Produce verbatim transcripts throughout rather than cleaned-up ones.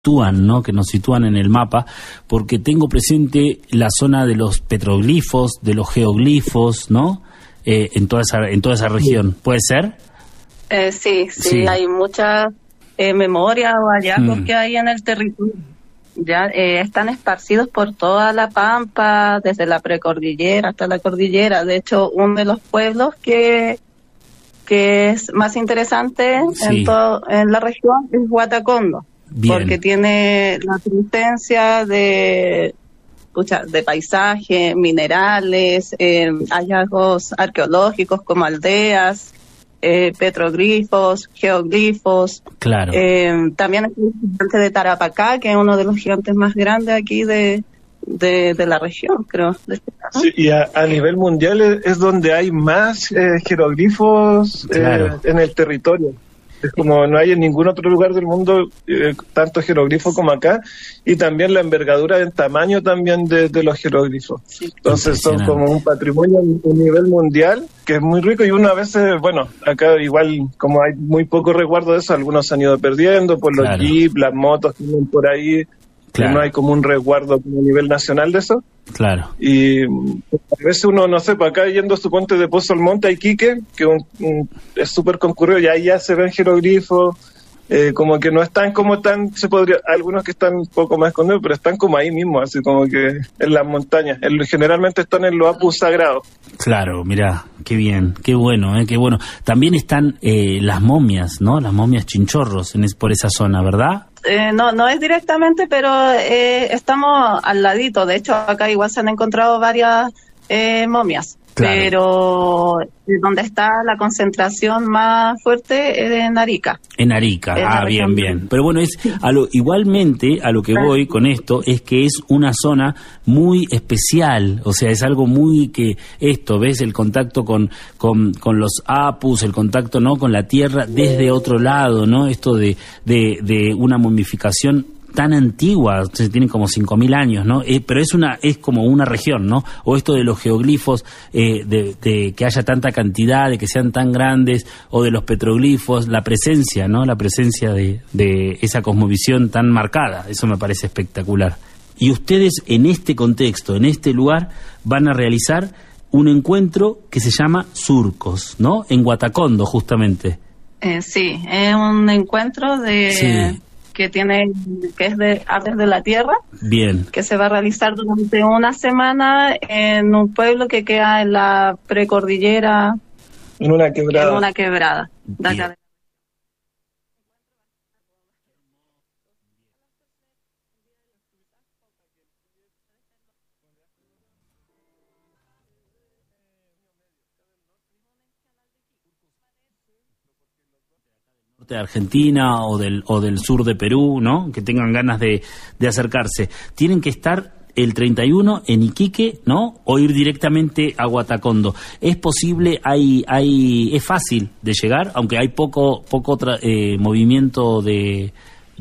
sitúan, ¿no? Que nos sitúan en el mapa, porque tengo presente la zona de los petroglifos, de los geoglifos, ¿no? Eh, en toda esa, en toda esa región. ¿Puede ser? Eh, sí, sí, Sí. hay muchas eh, memorias o hallazgos Mm. que hay en el territorio. Ya eh, están esparcidos por toda la Pampa, desde la precordillera hasta la cordillera. De hecho, uno de los pueblos que que es más interesante Sí. en todo en la región es Guatacondo. Bien. Porque tiene la presencia de, pucha, de paisaje, minerales, eh, hallazgos arqueológicos como aldeas, eh, petroglifos, geoglifos. Claro. Eh, también es el gigante de Tarapacá, que es uno de los gigantes más grandes aquí de, de, de la región, creo. De este caso. Sí, y a, a nivel mundial es, es donde hay más eh, jeroglifos eh, Claro. en el territorio. Es como no hay en ningún otro lugar del mundo eh, tanto jeroglifo como acá, y también la envergadura en tamaño también de, de los jeroglifos. Entonces son como un patrimonio a nivel mundial que es muy rico, y uno a veces, bueno, acá igual como hay muy poco resguardo de eso, algunos se han ido perdiendo por los Claro. jeeps, las motos que vienen por ahí, Claro. que no hay como un resguardo como a nivel nacional de eso. Claro. Y mm, a veces uno, no sé, para acá yendo a su puente de Pozo al Monte, a Iquique, que un, un- es súper concurrido, y ahí ya se ven jeroglifos, eh, como que no están como tan, se podría, algunos que están un poco más escondidos, pero están como ahí mismo, así como que en las montañas. En- generalmente están en los apus sagrados. Claro, mirá, qué bien, qué bueno, eh, qué bueno. También están eh, las momias, ¿no? Las momias chinchorros en es, por esa zona, ¿verdad? Eh, no, no es directamente, pero eh, estamos al ladito. De hecho, acá igual se han encontrado varias eh, momias. Claro. Pero eh, donde está la concentración más fuerte es en Arica. En Arica, En la ah, bien, región. bien. Pero bueno, es a lo, igualmente a lo que voy con esto es que es una zona muy especial, o sea, es algo muy que esto, ves el contacto con, con, con los apus, el contacto, ¿no? Con la tierra desde otro lado, ¿no? Esto de, de, de una momificación tan antigua, se tienen como cinco mil años, ¿no? Eh, pero es una es como una región, ¿no? O esto de los geoglifos, eh, de, de que haya tanta cantidad, de que sean tan grandes, o de los petroglifos, la presencia, ¿no? La presencia de, de esa cosmovisión tan marcada, eso me parece espectacular. Y ustedes en este contexto, en este lugar, van a realizar un encuentro que se llama Surcos, ¿no? En Guatacondo, justamente. Eh, sí, es un encuentro de Sí. que tiene que es de Aves de la Tierra, Bien. que se va a realizar durante una semana en un pueblo que queda en la precordillera, En una quebrada. en una quebrada. de acá Bien. de- de Argentina o del o del sur de Perú, ¿no? Que tengan ganas de, de acercarse. Tienen que estar el treinta y uno en Iquique, ¿no? O ir directamente a Guatacondo. Es posible, hay hay es fácil de llegar, aunque hay poco poco tra- eh, movimiento de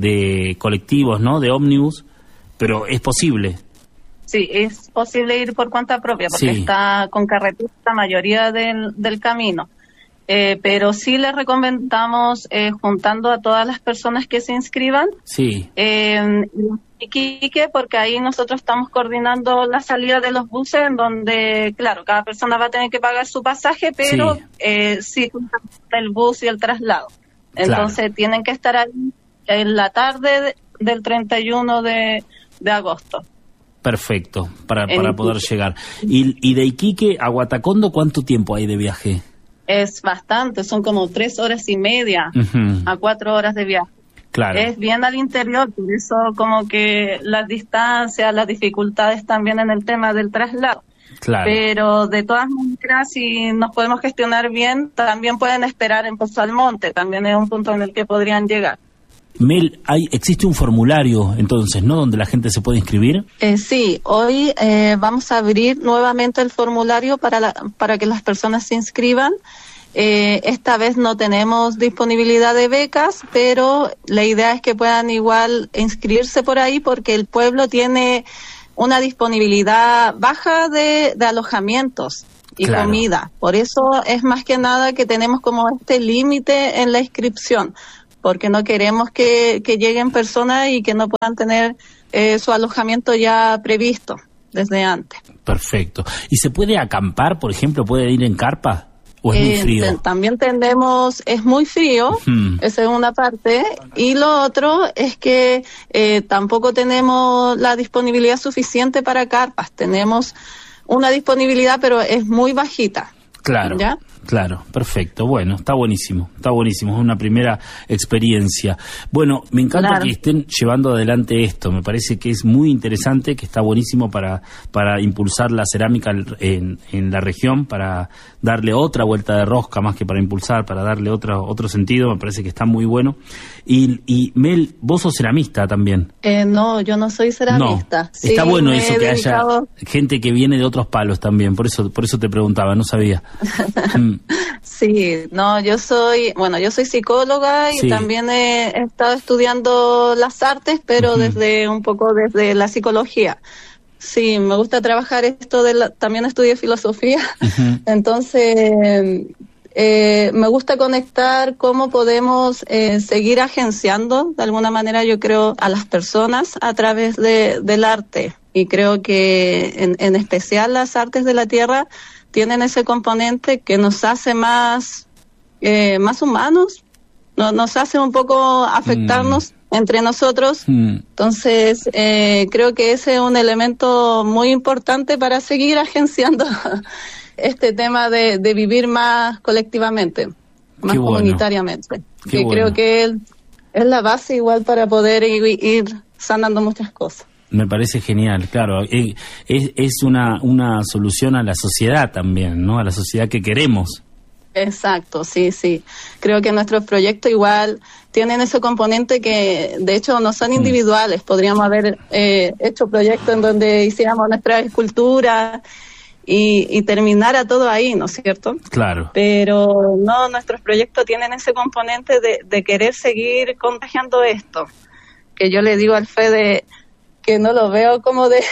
de colectivos, ¿no? De ómnibus, pero es posible. Sí, es posible ir por cuenta propia porque Sí. está con carretera la mayoría del, del camino. Eh, pero sí les recomendamos eh, juntando a todas las personas que se inscriban Sí. eh, en Iquique, porque ahí nosotros estamos coordinando la salida de los buses, en donde, claro, cada persona va a tener que pagar su pasaje, pero Sí. eh, sí el bus y el traslado. Entonces Claro. tienen que estar ahí en la tarde de- del treinta y uno de, de agosto. Perfecto, para, En para poder Iquique. llegar. Y, y de Iquique a Guatacondo, ¿cuánto tiempo hay de viaje? Es bastante, son como tres horas y media Ujú. a cuatro horas de viaje. Claro. Es bien al interior, por eso como que las distancias, las dificultades también en el tema del traslado. Claro. Pero de todas maneras, si nos podemos gestionar bien, también pueden esperar en Pozo al Monte, también es un punto en el que podrían llegar. Mel, hay, existe un formulario entonces, ¿no? Donde la gente se puede inscribir. Eh, sí, hoy eh, vamos a abrir nuevamente el formulario para, la, para que las personas se inscriban. Eh, esta vez no tenemos disponibilidad de becas, pero la idea es que puedan igual inscribirse por ahí porque el pueblo tiene una disponibilidad baja de, de alojamientos y Claro. comida. Por eso es más que nada que tenemos como este límite en la inscripción, porque no queremos que, que lleguen personas y que no puedan tener eh, su alojamiento ya previsto desde antes. Perfecto. ¿Y se puede acampar, por ejemplo? ¿Puede ir en carpa? ¿O es eh, muy frío? T- también tenemos, es muy frío, uh-huh. Esa es una parte, y lo otro es que eh, tampoco tenemos la disponibilidad suficiente para carpas. Tenemos una disponibilidad, pero es muy bajita. Claro. ¿Ya? Claro, perfecto. Bueno, está buenísimo, está buenísimo, es una primera experiencia. Bueno, me encanta claro. que estén llevando adelante esto, me parece que es muy interesante, que está buenísimo para para impulsar la cerámica en, en la región, para darle otra vuelta de rosca, más que para impulsar, para darle otro, otro sentido, me parece que está muy bueno. Y, y Mel, vos sos ceramista también. Eh, no, yo no soy ceramista. No. Sí, está bueno eso, que dedicado... haya gente que viene de otros palos también, por eso, por eso te preguntaba, no sabía. Sí, no, yo soy, bueno, yo soy psicóloga y sí. también he, he estado estudiando las artes, pero uh-huh. desde un poco desde la psicología. Sí, me gusta trabajar esto de la, también estudié filosofía, uh-huh. entonces eh, me gusta conectar cómo podemos eh, seguir agenciando de alguna manera, yo creo, a las personas a través de, del arte, y creo que en, en especial las artes de la tierra tienen ese componente que nos hace más eh, más humanos, no, nos hace un poco afectarnos mm. entre nosotros. Mm. Entonces, eh, creo que ese es un elemento muy importante para seguir agenciando este tema de, de vivir más colectivamente, más Qué comunitariamente. Bueno. Que bueno. Creo que es, es la base igual para poder ir, ir sanando muchas cosas. Me parece genial, claro. Es, es una, una solución a la sociedad también, ¿no? A la sociedad que queremos. Exacto, sí, sí. Creo que nuestros proyectos igual tienen ese componente que, de hecho, no son individuales. Podríamos haber eh, hecho proyectos en donde hiciéramos nuestra escultura y, y terminara todo ahí, ¿no es cierto? Claro. Pero no, nuestros proyectos tienen ese componente de, de querer seguir contagiando esto. Que yo le digo al Fede que no lo veo como de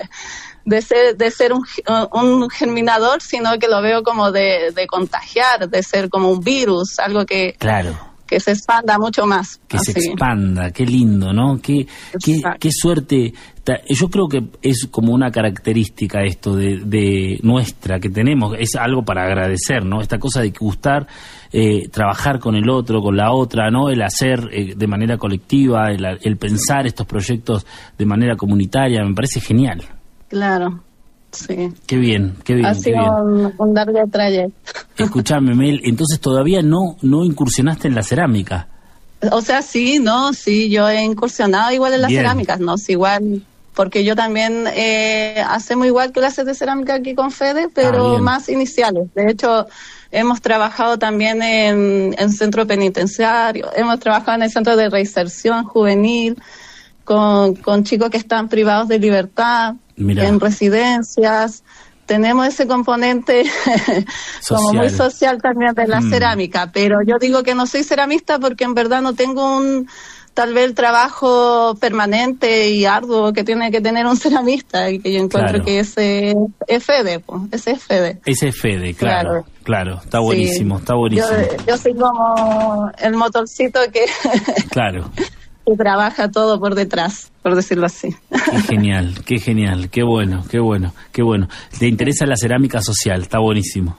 de ser de ser un, un germinador, sino que lo veo como de, de contagiar, de ser como un virus, algo que claro. que se expanda mucho más. Que así. Se expanda, qué lindo, ¿no? Qué, qué, qué suerte. Yo creo que es como una característica esto de, de nuestra que tenemos, es algo para agradecer, ¿no? Esta cosa de gustar, eh, trabajar con el otro, con la otra, ¿no? El hacer eh, de manera colectiva, el, el pensar estos proyectos de manera comunitaria, me parece genial. Claro, sí. Qué bien, qué bien. Ha sido un, un largo trayecto. Escuchame, Mel, entonces todavía no, no incursionaste en la cerámica. O sea, sí, no, sí, yo he incursionado igual en las bien. cerámicas, no, sí, igual... Porque yo también eh, hacemos igual clases de cerámica aquí con Fede, pero ah, más iniciales. De hecho, hemos trabajado también en, en centro penitenciario, hemos trabajado en el centro de reinserción juvenil, con, con chicos que están privados de libertad, Mirá. en residencias. Tenemos ese componente como muy social también de la mm. cerámica, pero yo digo que no soy ceramista porque en verdad no tengo un... tal vez el trabajo permanente y arduo que tiene que tener un ceramista, y que yo encuentro claro. que ese es Fede, pues, ese es Fede. Ese es Fede, claro, claro, claro. Está buenísimo, sí. está buenísimo. Yo, yo soy como el motorcito que, claro. que trabaja todo por detrás, por decirlo así. Qué genial, qué genial, qué bueno, qué bueno, qué bueno. Te interesa la cerámica social, está buenísimo.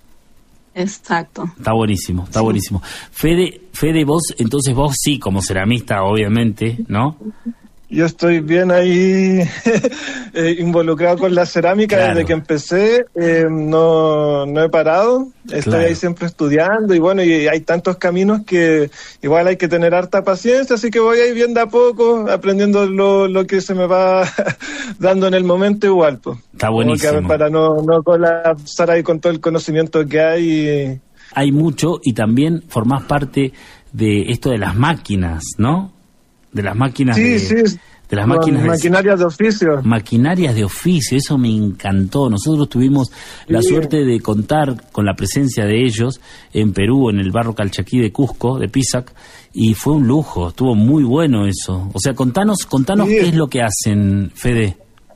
Exacto. Está buenísimo, está sí. buenísimo. Fede, Fede, vos, entonces vos sí, como ceramista, obviamente, ¿no? Yo estoy bien ahí eh, involucrado con la cerámica claro. desde que empecé, eh, no, no he parado, estoy claro. ahí siempre estudiando y bueno, y hay tantos caminos que igual hay que tener harta paciencia, así que voy ahí bien de a poco, aprendiendo lo, lo que se me va dando en el momento igual. Pues. Está buenísimo. Para no, no colapsar ahí con todo el conocimiento que hay. Y... Hay mucho y también formás parte de esto de las máquinas, ¿no? De las máquinas sí, de, sí. de las máquinas de, maquinarias de oficio. Maquinarias de oficio, eso me encantó. Nosotros tuvimos sí. la suerte de contar con la presencia de ellos en Perú, en el barrio Calchaquí de Cusco, de Pisac, y fue un lujo, estuvo muy bueno eso. O sea, contanos, contanos sí. qué es lo que hacen, Fede.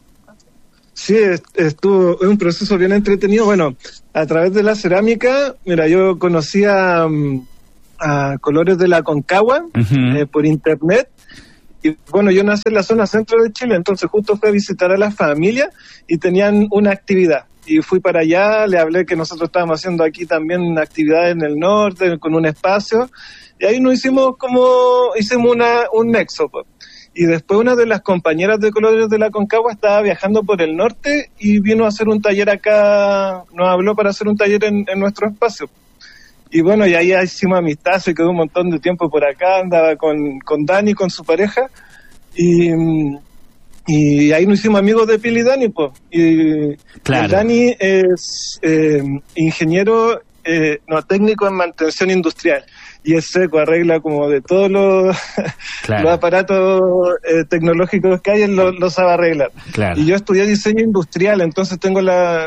Sí, estuvo, es un proceso bien entretenido. Bueno, a través de la cerámica, mira, yo conocía... Um, a Colores de la Aconcagua uh-huh. eh, por internet. Y bueno, yo nací en la zona centro de Chile, entonces justo fui a visitar a la familia y tenían una actividad. Y fui para allá, le hablé que nosotros estábamos haciendo aquí también actividades en el norte, con un espacio. Y ahí nos hicimos como, hicimos una, un nexo, pues. Y después una de las compañeras de Colores de la Aconcagua estaba viajando por el norte y vino a hacer un taller acá, nos habló para hacer un taller en, en nuestro espacio. Y bueno, y ahí hicimos amistad, se quedó un montón de tiempo por acá, andaba con, con Dani, con su pareja, y, y ahí nos hicimos amigos de Pili y Dani, pues. Y claro. Dani es eh, ingeniero, eh, no, técnico en mantención industrial, y es seco, arregla como de todos los, claro. los aparatos eh, tecnológicos que hay, él lo, lo sabe arreglar. Claro. Y yo estudié diseño industrial, entonces tengo la...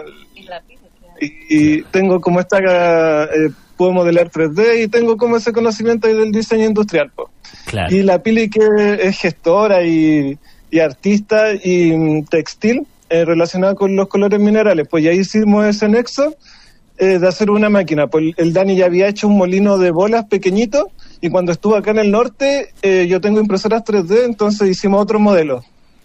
Y, y tengo como esta... Eh, puedo modelar tres D y tengo como ese conocimiento ahí del diseño industrial. Po. Claro. Y la Pili, que es gestora y, y artista y um, textil eh, relacionada con los colores minerales, pues ya hicimos ese nexo eh, de hacer una máquina. Pues el Dani ya había hecho un molino de bolas pequeñito y cuando estuvo acá en el norte eh, yo tengo impresoras tres D, entonces hicimos otro modelo.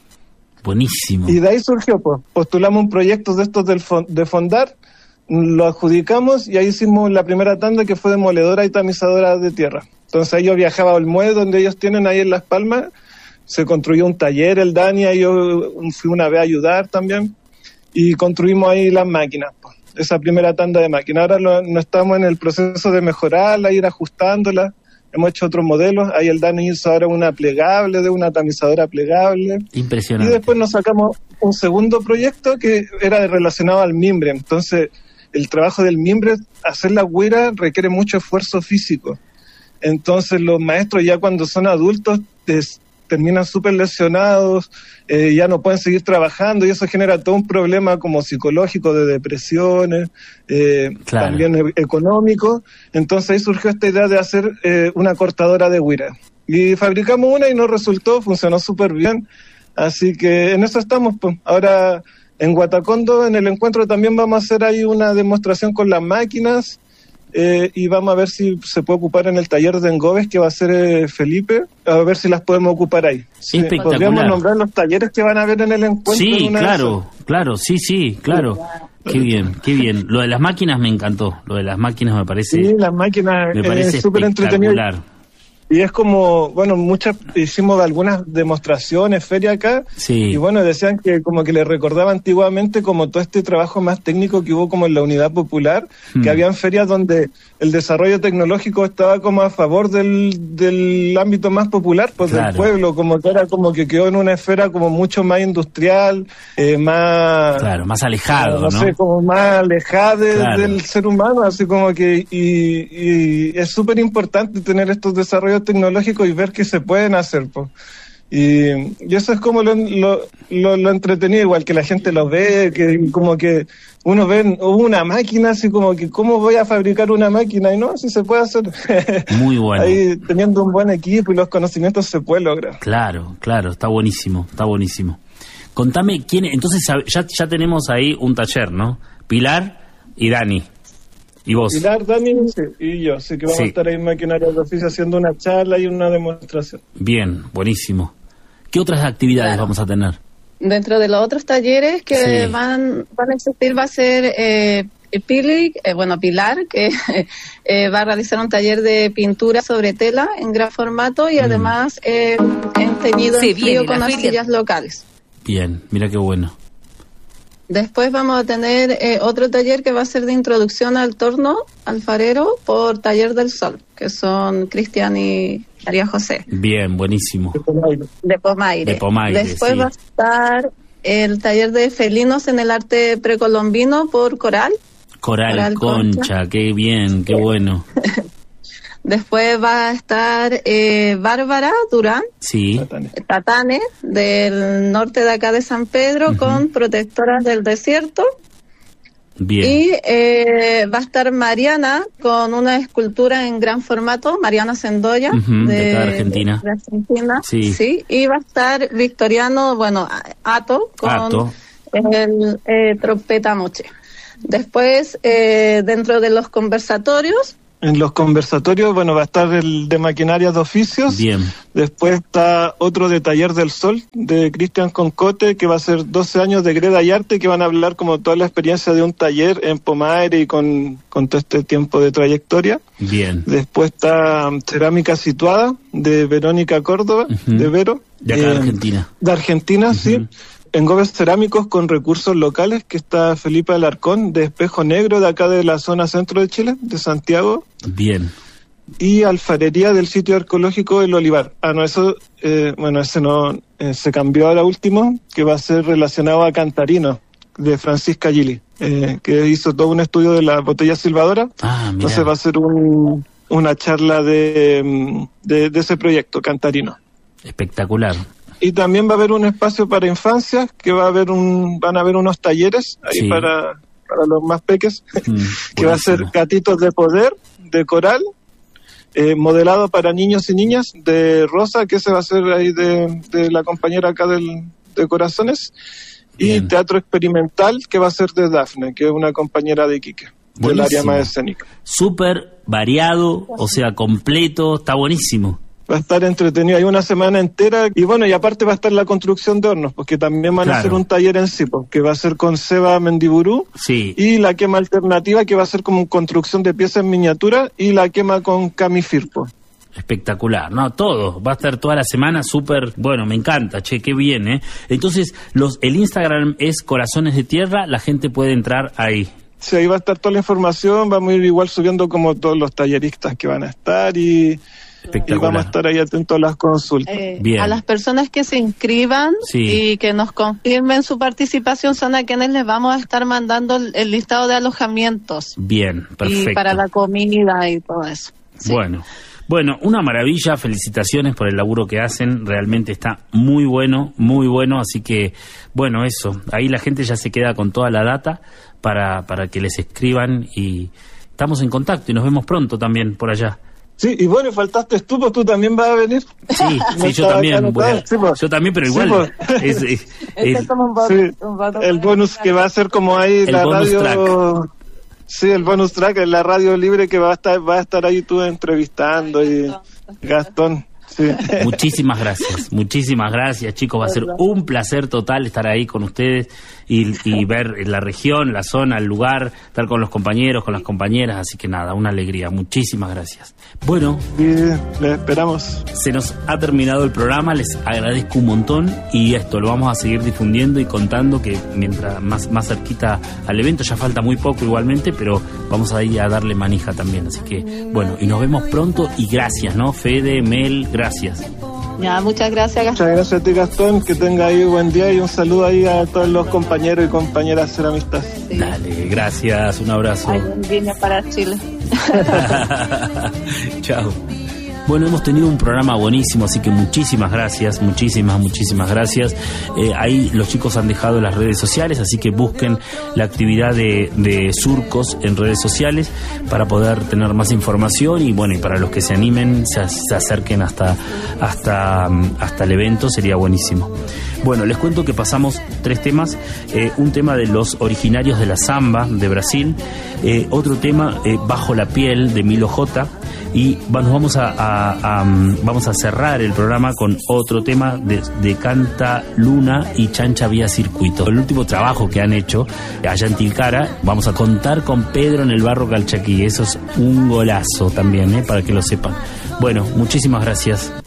Buenísimo. Y de ahí surgió, pues, postulamos un proyecto de estos del fon- de Fondar, lo adjudicamos y ahí hicimos la primera tanda que fue demoledora y tamizadora de tierra. Entonces ahí yo viajaba a Olmué, donde ellos tienen ahí en Las Palmas, se construyó un taller, el Dani, ahí yo fui una vez a ayudar también, y construimos ahí las máquinas, pues, esa primera tanda de máquinas. Ahora lo, no estamos en el proceso de mejorarla, ir ajustándola, hemos hecho otros modelos, ahí el Dani hizo ahora una plegable, de una tamizadora plegable. Impresionante. Y después nos sacamos un segundo proyecto que era relacionado al mimbre, entonces... El trabajo del mimbre, hacer la güira requiere mucho esfuerzo físico. Entonces los maestros ya cuando son adultos des, terminan súper lesionados, eh, ya no pueden seguir trabajando y eso genera todo un problema como psicológico de depresiones, eh, claro. también e- económico. Entonces ahí surgió esta idea de hacer eh, una cortadora de güira. Y fabricamos una y nos resultó, funcionó súper bien. Así que en eso estamos, pues. Ahora... En Guatacondo, en el encuentro, también vamos a hacer ahí una demostración con las máquinas eh, y vamos a ver si se puede ocupar en el taller de engobes que va a hacer eh, Felipe, a ver si las podemos ocupar ahí. Sí, espectacular. Podríamos nombrar los talleres que van a haber en el encuentro. Sí, claro, claro, sí, sí, claro. Qué bien, qué bien. Lo de las máquinas me encantó, lo de las máquinas me parece... Sí, las máquinas me parece es súper entretenido. Y es como, bueno, muchas, hicimos algunas demostraciones, ferias acá, sí. y bueno, decían que como que les recordaba antiguamente como todo este trabajo más técnico que hubo como en la Unidad Popular, hmm. que habían ferias donde el desarrollo tecnológico estaba como a favor del, del ámbito más popular, pues claro. del pueblo, como que era como que quedó en una esfera como mucho más industrial, eh, más... Claro, más alejado, ¿no? No sé, como más alejada de, claro. del ser humano, así como que, y, y es súper importante tener estos desarrollos tecnológicos y ver qué se pueden hacer, pues. Y, y eso es como lo, lo, lo, lo entretenido, igual que la gente lo ve, que como que uno ve una máquina, así como que ¿cómo voy a fabricar una máquina? Y no, así se puede hacer. Muy bueno. Ahí teniendo un buen equipo y los conocimientos se puede lograr. Claro, claro, está buenísimo, está buenísimo. Contame, ¿quién? Entonces ya, ya tenemos ahí un taller, ¿no? Pilar y Dani. ¿Y vos? Pilar, Dani y yo, así que vamos sí. a estar ahí en Maquinaria de Oficio haciendo una charla y una demostración. Bien, buenísimo. ¿Qué otras actividades claro. vamos a tener? Dentro de los otros talleres que sí. van, van a existir va a ser eh, Pili, eh, bueno, Pilar, que eh, va a realizar un taller de pintura sobre tela en gran formato y mm. además eh, en teñido en frío con arcillas locales. Bien, mira qué bueno. Después vamos a tener eh, otro taller que va a ser de introducción al torno alfarero por Taller del Sol, que son Cristian y María José. Bien, buenísimo. De Pomaire. De Pomaire, Después sí. va a estar el taller de felinos en el arte precolombino por Coral. Coral, Coral Concha, Concha, qué bien, qué bueno. Después va a estar eh, Bárbara Durán, sí. Tatane, del norte de acá de San Pedro, uh-huh. con Protectoras del Desierto. Bien. Y eh, va a estar Mariana con una escultura en gran formato, Mariana Sendoya, uh-huh, de, de Argentina. De, de Argentina. Sí. sí. Y va a estar Victoriano, bueno, Ato, con Ato. el eh, Trompeta Moche. Después, eh, dentro de los conversatorios, En los conversatorios, bueno, va a estar el de maquinarias de oficios. Bien. Después está otro de Taller del Sol, de Cristian Concote, que va a ser doce años de Greda y Arte, que van a hablar como toda la experiencia de un taller en Pomaire y con, con todo este tiempo de trayectoria. Bien. Después está Cerámica Situada, de Verónica Córdoba, uh-huh. de Vero. De acá de eh, Argentina. De Argentina, uh-huh. sí. Engobes cerámicos con recursos locales, que está Felipe Alarcón, de Espejo Negro, de acá de la zona centro de Chile, de Santiago. Bien. Y alfarería del sitio arqueológico El Olivar. Ah, no, eso, eh, bueno, ese no, eh, se cambió ahora último, que va a ser relacionado a Cantarino, de Francisca Gili, eh, que hizo todo un estudio de la botella silbadora. Ah, mira. Entonces va a ser un, una charla de, de, de ese proyecto, Cantarino. Espectacular. Y también va a haber un espacio para infancias, que va a haber un, van a haber unos talleres ahí sí. para, para los más peques, mm, que va a ser Gatitos de Poder, de Coral, eh, modelado para niños y niñas, de Rosa, que se va a hacer ahí de, de la compañera acá del, de Corazones, Bien. Y Teatro Experimental, que va a ser de Dafne, que es una compañera de Iquique, del área más escénica. Súper variado, o sea, completo, está buenísimo. Va a estar entretenido, hay una semana entera, y bueno, y aparte va a estar la construcción de hornos, porque también van claro. a hacer un taller en sí, que va a ser con Seba Mendiburú, sí. y la quema alternativa, que va a ser como construcción de piezas en miniatura, y la quema con Cami Firpo. Espectacular, no, todo, va a estar toda la semana súper, bueno, me encanta, che, qué bien, ¿eh? Entonces, los el Instagram es Corazones de Tierra, la gente puede entrar ahí. Sí, ahí va a estar toda la información, vamos a ir igual subiendo como todos los talleristas que van a estar, y... Y vamos a estar ahí atentos a las consultas. Eh, Bien. A las personas que se inscriban sí. y que nos confirmen su participación son a quienes les vamos a estar mandando el, el listado de alojamientos. Bien, perfecto. Y para la comida y todo eso. Sí. Bueno, bueno, una maravilla, felicitaciones por el laburo que hacen, realmente está muy bueno, muy bueno, así que, bueno, eso, ahí la gente ya se queda con toda la data para, para que les escriban y estamos en contacto y nos vemos pronto también por allá. Sí, y bueno, faltaste tú, pues tú también vas a venir. Sí, sí, yo también, voy a, sí, pues. yo también, pero igual. Sí, pues. es, es, es, es como un bonus, sí, un bonus el bonus que va a ser como ahí la radio. Track. Sí, el bonus track, en la radio libre que va a estar, va a estar ahí tú entrevistando y Gastón. Sí. Muchísimas gracias, muchísimas gracias, chicos, va a ser un placer total estar ahí con ustedes y, y ver la región, la zona, el lugar, estar con los compañeros, con las compañeras, así que nada, una alegría, muchísimas gracias. Bueno, sí, les esperamos. Se nos ha terminado el programa, les agradezco un montón y esto lo vamos a seguir difundiendo y contando que mientras más, más cerquita al evento, ya falta muy poco igualmente, pero vamos a ir a darle manija también, así que bueno, y nos vemos pronto y gracias, ¿no? Fede, Mel, gracias. Ya, muchas gracias, Gastón. Muchas gracias a ti, Gastón, que tenga ahí buen día y un saludo ahí a todos los compañeros y compañeras ceramistas. Sí. Dale, gracias, un abrazo. Ay, viene para Chile. Chao. Bueno, hemos tenido un programa buenísimo, así que muchísimas gracias, muchísimas, muchísimas gracias. Eh, ahí los chicos han dejado las redes sociales, así que busquen la actividad de, de Surcos en redes sociales para poder tener más información y bueno, y para los que se animen, se, se acerquen hasta, hasta, hasta el evento, sería buenísimo. Bueno, les cuento que pasamos tres temas, eh, un tema de los originarios de la samba de Brasil, eh, otro tema, eh, Bajo la piel de Milo J, y nos vamos a, a, a vamos a cerrar el programa con otro tema de, de Canta Luna y Chancha Vía Circuito, el último trabajo que han hecho allá en Tilcara. Vamos a contar con Pedro en el Barro Calchaquí, eso es un golazo también, ¿eh? Para que lo sepan. Bueno, muchísimas gracias.